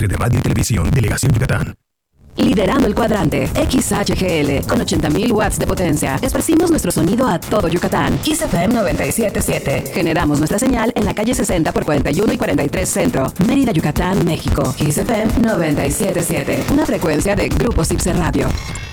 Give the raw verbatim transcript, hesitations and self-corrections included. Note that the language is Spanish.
Industria de Radio y Televisión, Delegación Yucatán. Liderando el cuadrante, X H G L, con ochenta mil watts de potencia. Esparcimos nuestro sonido a todo Yucatán. Kiss F M noventa y siete punto siete. Generamos nuestra señal en la calle sesenta por cuarenta y uno y cuarenta y tres Centro, Mérida, Yucatán, México. Kiss F M noventa y siete punto siete. Una frecuencia de Grupo Cipse Radio.